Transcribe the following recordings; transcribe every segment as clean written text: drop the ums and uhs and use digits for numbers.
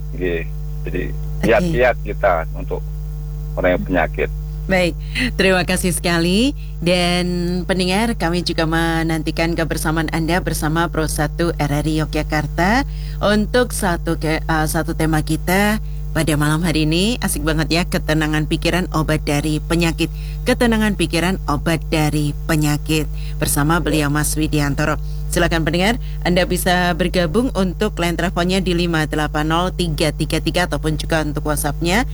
Nggih. Jadi Oke. kiat-kiat kita untuk orang yang penyakit. Baik, terima kasih sekali. Dan pendengar, kami juga menantikan kebersamaan Anda bersama Pro 1 RRI Yogyakarta untuk satu tema kita pada malam hari ini. Asik banget ya, ketenangan pikiran obat dari penyakit. Ketenangan pikiran obat dari penyakit bersama Ya. beliau Mas Widiantoro. Silakan pendengar, Anda bisa bergabung untuk line teleponnya di 580 333 ataupun juga untuk WhatsApp-nya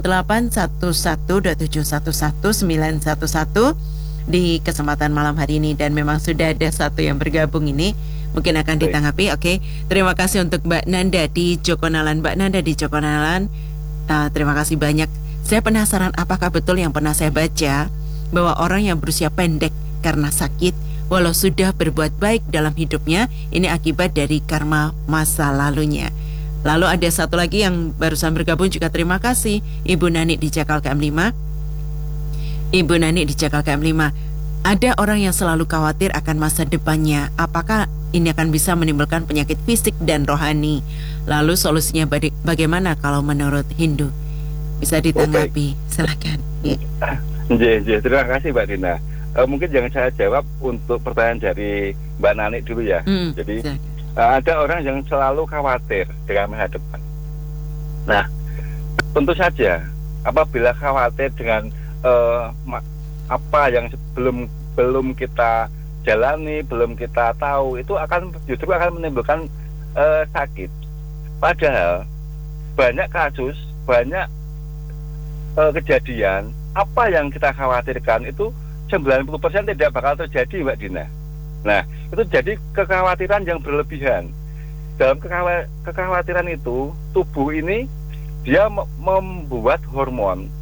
081127119111 di kesempatan malam hari ini. Dan memang sudah ada satu yang bergabung ini, mungkin akan Baik. ditanggapi. Oke, terima kasih untuk Mbak Nanda di Jokonalan. Mbak Nanda di Jokonalan, terima kasih banyak. Saya penasaran apakah betul yang pernah saya baca bahwa orang yang berusia pendek karena sakit, walau sudah berbuat baik dalam hidupnya, ini akibat dari karma masa lalunya. Lalu ada satu lagi yang barusan bergabung juga, terima kasih Ibu Nani di Jakal KM5. Ibu Nani di Jakal KM5, ada orang yang selalu khawatir akan masa depannya. Apakah ini akan bisa menimbulkan penyakit fisik dan rohani? Lalu solusinya bagaimana kalau menurut Hindu? Bisa Oh, baik. ditanggapi, silakan. Ya. Nggih, nggih. Terima kasih Mbak Dina. Mungkin jangan saya jawab untuk pertanyaan dari Mbak Nani dulu ya. Jadi Silakan. ada orang yang selalu khawatir dengan masa depan. Nah, tentu saja apabila khawatir dengan apa yang belum kita jalani, belum kita tahu, itu justru akan menimbulkan sakit. Padahal banyak kasus, banyak kejadian apa yang kita khawatirkan itu 90% tidak bakal terjadi, Mbak Dina. Nah, itu jadi kekhawatiran yang berlebihan. Dalam kekhawatiran itu, tubuh ini dia membuat hormon